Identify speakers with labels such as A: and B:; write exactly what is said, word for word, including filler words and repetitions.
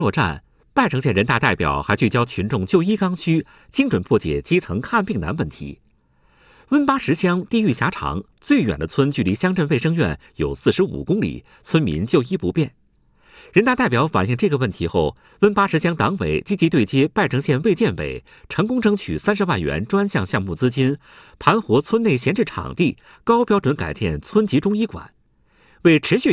A: 落站，拜城县人大代表还聚焦群众就医刚需，精准破解基层看病难问题。温巴什乡地域狭长，最远的村距离乡镇卫生院有四十五公里，村民就医不便。人大代表反映这个问题后，温巴什乡党委积极对接拜城县卫健委，成功争取三十万元专项项目资金，盘活村内闲置场地，高标准改建村级中医馆。为持续